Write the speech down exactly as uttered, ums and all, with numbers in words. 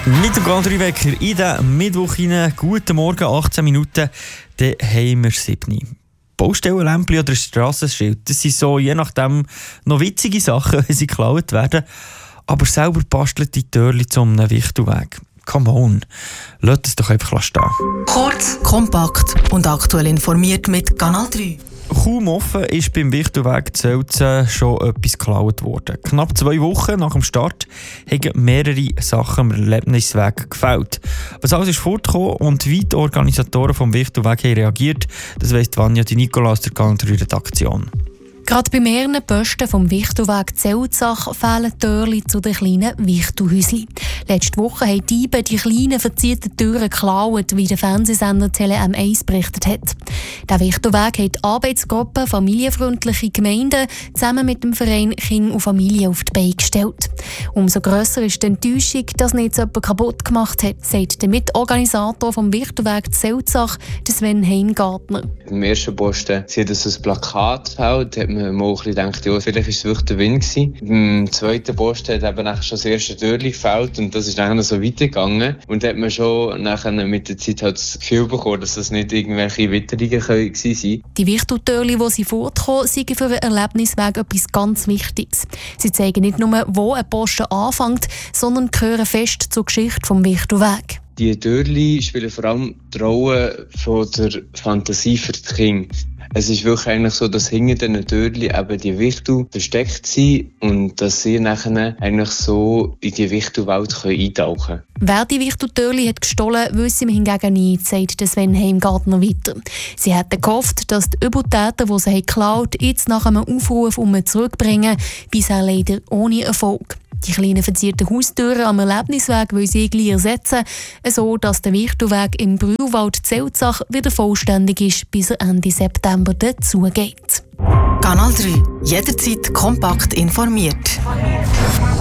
Mit dem Kanal Wecker in den Mittwoch rein. Guten Morgen, achtzehn Minuten, dann haben wir sieben. Baustellenlämpchen oder Strassenschild, das sind so, je nachdem, noch witzige Sachen, wenn sie geklaut werden. Aber selber bastelt die Türchen zu einem Wichtelweg. Come on, lasst es doch einfach stehen. Kurz, kompakt und aktuell informiert mit Kanal drei. Kaum offen ist beim Wichtelweg Zelzen schon etwas geklaut worden. Knapp zwei Wochen nach dem Start haben mehrere Sachen am Erlebnisweg gefällt. Was alles ist fortgekommen und wie die Organisatoren vom Wichtelweg haben reagiert, das weiss Vanja Di Nicola aus der Kanal drei Redaktion. Gerade bei mehreren Posten vom Wichtelweg Zelzach fehlen Türchen zu den kleinen Wichtelhäuschen. Letzte Woche haben die Diebe die kleinen verzierten Türen geklaut, wie der Fernsehsender Tele M eins berichtet hat. Der Wichtelweg hat die Arbeitsgruppe Familienfreundliche Gemeinden zusammen mit dem Verein Kind und Familie auf die Beine gestellt. Umso grösser ist die Enttäuschung, dass nicht jemand kaputt gemacht hat, sagt der Mitorganisator vom Wichtelweg Zelzach, Sven Heimgartner. Im ersten Posten sieht das ein Plakat fällt, hat man mal ein bisschen gedacht, ja, vielleicht war es wirklich der Wind gewesen. Im zweiten Posten hat eben schon das erste Türchen gefällt und das ist dann so weitergegangen. Und da hat man schon nachher mit der Zeit halt das Gefühl bekommen, dass das nicht irgendwelche Witterungen gewesen sind. Die Wichteltürchen, die sie fortkommen, sind für einen Erlebnisweg etwas ganz Wichtiges. Sie zeigen nicht nur, wo ein Posten anfängt, sondern gehören fest zur Geschichte des Wichtelwegs. Die Türchen spielen vor allem die Rolle von der Fantasie für die Kinder. Es ist wirklich eigentlich so, dass hinter diesen Türchen eben die Wichtel versteckt sind und dass sie nachher eigentlich so in die Wichtelwelt eintauchen können. Wer die Wichteltürchen hat gestohlen, wissen wir hingegen nicht, sagt Sven Heimgartner weiter. Sie hätten gehofft, dass die Übeltäter, die sie geklaut haben, jetzt nach einem Aufruf um zurückbringen, bisher leider ohne Erfolg. Die kleinen verzierten Haustüren am Erlebnisweg will sie gleich ersetzen, so dass der Wichtelweg im Brühlwald Zelzach wieder vollständig ist, bis er Ende September dazugeht. Kanal drei. Jederzeit kompakt informiert.